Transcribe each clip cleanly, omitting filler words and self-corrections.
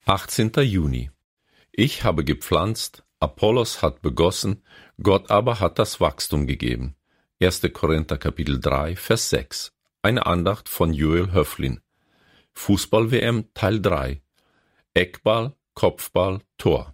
18. Juni. Ich habe gepflanzt, Apollos hat begossen, Gott aber hat das Wachstum gegeben. 1. Korinther Kapitel 3, Vers 6. Eine Andacht von Joel Höflin. Fußball-WM Teil 3. Eckball, Kopfball, Tor.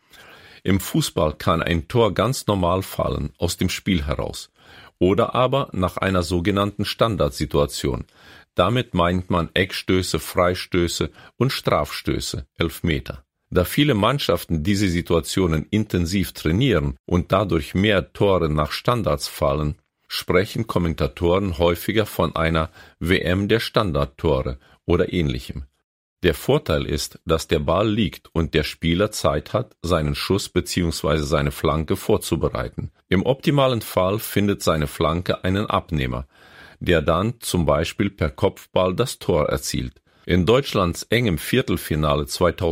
Im Fußball kann ein Tor ganz normal fallen, aus dem Spiel heraus, oder aber nach einer sogenannten Standardsituation. Damit meint man Eckstöße, Freistöße und Strafstöße, Elfmeter. Da viele Mannschaften diese Situationen intensiv trainieren und dadurch mehr Tore nach Standards fallen, sprechen Kommentatoren häufiger von einer WM der Standardtore oder ähnlichem. Der Vorteil ist, dass der Ball liegt und der Spieler Zeit hat, seinen Schuss bzw. seine Flanke vorzubereiten. Im optimalen Fall findet seine Flanke einen Abnehmer, der dann zum Beispiel per Kopfball das Tor erzielt. In Deutschlands engem Viertelfinale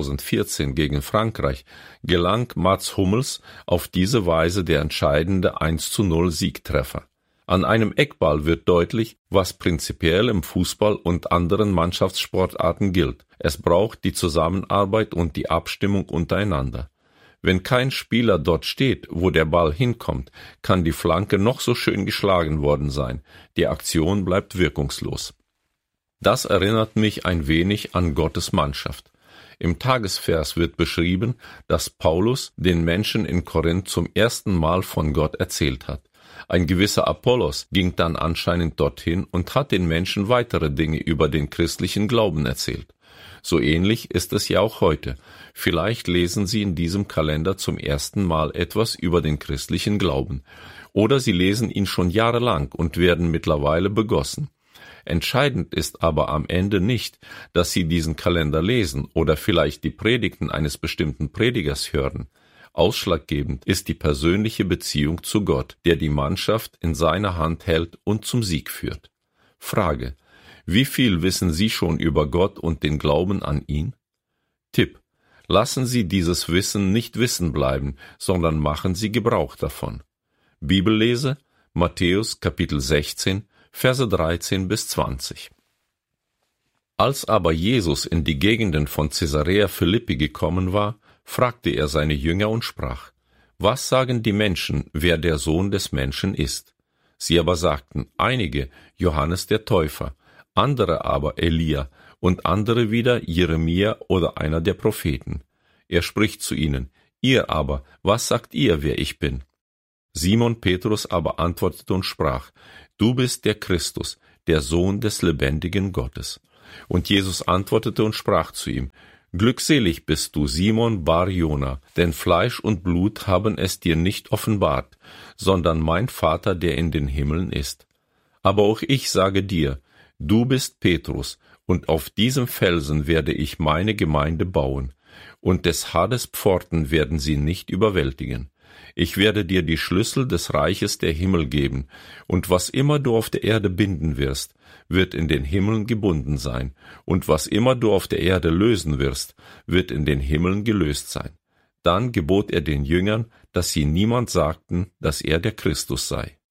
2014 gegen Frankreich gelang Mats Hummels auf diese Weise der entscheidende 1:0 Siegtreffer. An einem Eckball wird deutlich, was prinzipiell im Fußball und anderen Mannschaftssportarten gilt. Es braucht die Zusammenarbeit und die Abstimmung untereinander. Wenn kein Spieler dort steht, wo der Ball hinkommt, kann die Flanke noch so schön geschlagen worden sein. Die Aktion bleibt wirkungslos. Das erinnert mich ein wenig an Gottes Mannschaft. Im Tagesvers wird beschrieben, dass Paulus den Menschen in Korinth zum ersten Mal von Gott erzählt hat. Ein gewisser Apollos ging dann anscheinend dorthin und hat den Menschen weitere Dinge über den christlichen Glauben erzählt. So ähnlich ist es ja auch heute. Vielleicht lesen Sie in diesem Kalender zum ersten Mal etwas über den christlichen Glauben. Oder Sie lesen ihn schon jahrelang und werden mittlerweile begossen. Entscheidend ist aber am Ende nicht, dass Sie diesen Kalender lesen oder vielleicht die Predigten eines bestimmten Predigers hören. Ausschlaggebend ist die persönliche Beziehung zu Gott, der die Mannschaft in seiner Hand hält und zum Sieg führt. Frage: Wie viel wissen Sie schon über Gott und den Glauben an ihn? Tipp: Lassen Sie dieses Wissen nicht Wissen bleiben, sondern machen Sie Gebrauch davon. Bibellese: Matthäus Kapitel 16, Verse 13 bis 20. Als aber Jesus in die Gegenden von Caesarea Philippi gekommen war, fragte er seine Jünger und sprach: Was sagen die Menschen, wer der Sohn des Menschen ist? Sie aber sagten, einige Johannes der Täufer, andere aber Elia und andere wieder Jeremia oder einer der Propheten. Er spricht zu ihnen: Ihr aber, was sagt ihr, wer ich bin? Simon Petrus aber antwortete und sprach: Du bist der Christus, der Sohn des lebendigen Gottes. Und Jesus antwortete und sprach zu ihm: Glückselig bist du, Simon Bar Jona, denn Fleisch und Blut haben es dir nicht offenbart, sondern mein Vater, der in den Himmeln ist. Aber auch ich sage dir, du bist Petrus, und auf diesem Felsen werde ich meine Gemeinde bauen, und des Hades Pforten werden sie nicht überwältigen. Ich werde dir die Schlüssel des Reiches der Himmel geben, und was immer du auf der Erde binden wirst, wird in den Himmeln gebunden sein, und was immer du auf der Erde lösen wirst, wird in den Himmeln gelöst sein. Dann gebot er den Jüngern, dass sie niemand sagten, dass er der Christus sei.